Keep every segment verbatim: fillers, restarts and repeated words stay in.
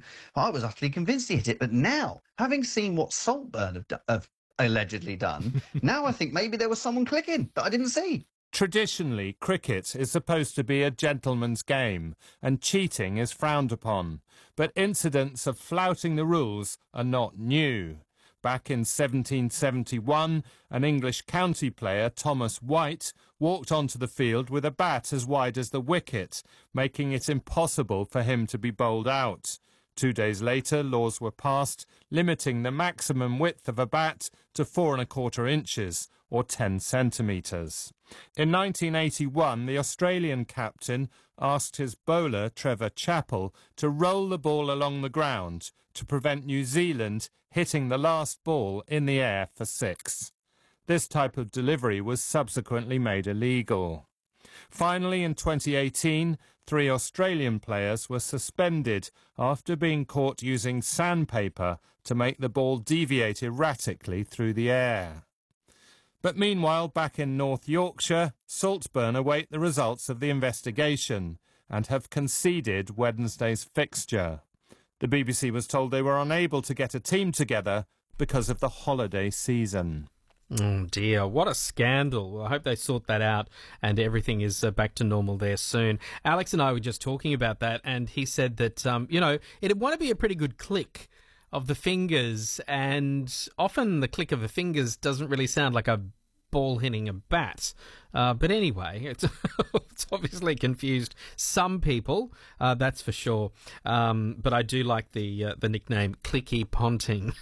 I was utterly convinced he hit it. But now, having seen what Saltburn have, do- have allegedly done, now I think maybe there was someone clicking that I didn't see. Traditionally, cricket is supposed to be a gentleman's game, and cheating is frowned upon. But incidents of flouting the rules are not new. Back in seventeen seventy-one, an English county player, Thomas White, walked onto the field with a bat as wide as the wicket, making it impossible for him to be bowled out. Two days later, laws were passed limiting the maximum width of a bat to four and a quarter inches, or ten centimetres. In nineteen eighty-one, the Australian captain asked his bowler, Trevor Chappell, to roll the ball along the ground to prevent New Zealand hitting the last ball in the air for six. This type of delivery was subsequently made illegal. Finally, in twenty eighteen, three Australian players were suspended after being caught using sandpaper to make the ball deviate erratically through the air. But meanwhile, back in North Yorkshire, Saltburn await the results of the investigation and have conceded Wednesday's fixture. The B B C was told they were unable to get a team together because of the holiday season. Oh dear, what a scandal. Well, I hope they sort that out and everything is uh, back to normal there soon. Alex and I were just talking about that, and he said that, um, you know, it'd want to be a pretty good click of the fingers, and often the click of the fingers doesn't really sound like a ball hitting a bat. Uh, but anyway, it's, it's obviously confused some people, uh, that's for sure. Um, but I do like the uh, the nickname Clicky Ponting.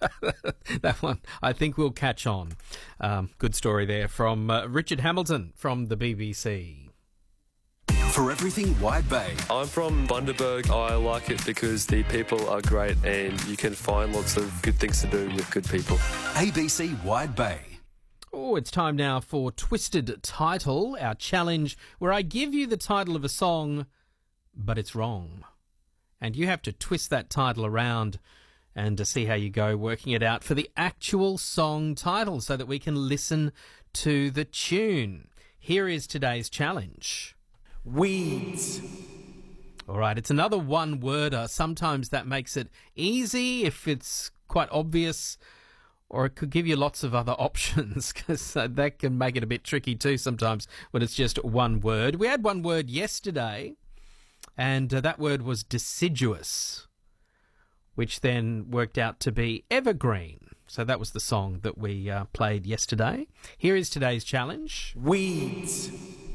That one I think will catch on. Um, good story there from uh, Richard Hamilton from the B B C. For everything Wide Bay. I'm from Bundaberg. I like it because the people are great and you can find lots of good things to do with good people. A B C Wide Bay. Oh, it's time now for Twisted Title, our challenge where I give you the title of a song, but it's wrong. And you have to twist that title around and to see how you go working it out for the actual song title so that we can listen to the tune. Here is today's challenge. Weeds. All right, it's another one-worder. Sometimes that makes it easy if it's quite obvious, or it could give you lots of other options, because uh, that can make it a bit tricky too sometimes when it's just one word. We had one word yesterday, and uh, that word was deciduous, which then worked out to be evergreen. So that was the song that we uh, played yesterday. Here is today's challenge. Weeds.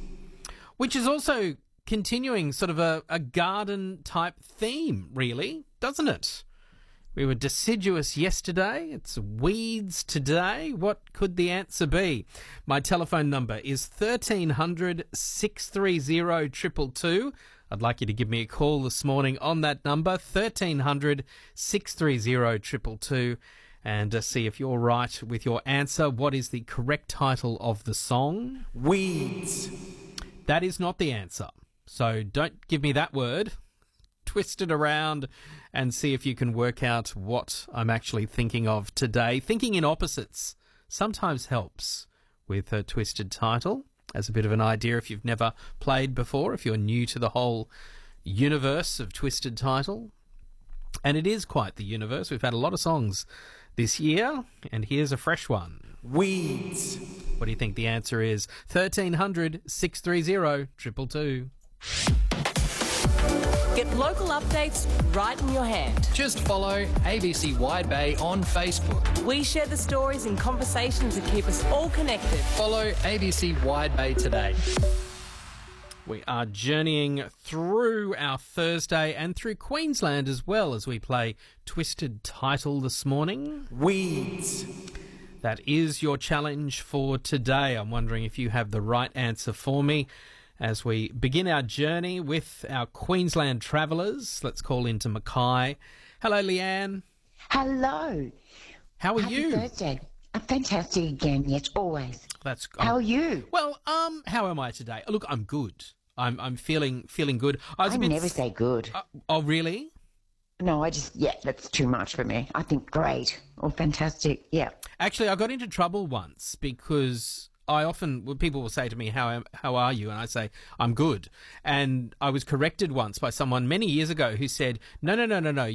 Which is also continuing sort of a, a garden-type theme, really, doesn't it? We were deciduous yesterday. It's weeds today. What could the answer be? My telephone number is thirteen hundred, six three zero, two two two. I'd like you to give me a call this morning on that number, thirteen hundred, six three zero, two two two, and uh, see if you're right with your answer. What is the correct title of the song? Weeds. That is not the answer. So don't give me that word. Twist it around and see if you can work out what I'm actually thinking of today. Thinking in opposites sometimes helps with a twisted title, as a bit of an idea if you've never played before, if you're new to the whole universe of twisted title. And it is quite the universe. We've had a lot of songs this year, and here's a fresh one. Weeds. What do you think the answer is? thirteen hundred, six three zero, two two two. Get local updates right in your hand. Just follow A B C Wide Bay on Facebook. We share the stories and conversations that keep us all connected. Follow A B C Wide Bay today. We are journeying through our Thursday and through Queensland as well as we play Twisted Title this morning. Weeds. That is your challenge for today. I'm wondering if you have the right answer for me as we begin our journey with our Queensland travellers. Let's call into Mackay. Hello, Leanne. Hello. How are Happy you? Thursday. Uh, fantastic again, yes, always. That's How are you? Well, um, how am I today? Look, I'm good. I'm I'm feeling feeling good. I, was I a bit never say good. Uh, oh, really? No, I just, yeah, that's too much for me. I think great or fantastic, yeah. Actually, I got into trouble once because I often, well, people will say to me, how am, how are you? And I say, I'm good. And I was corrected once by someone many years ago who said, no, no, no, no, no.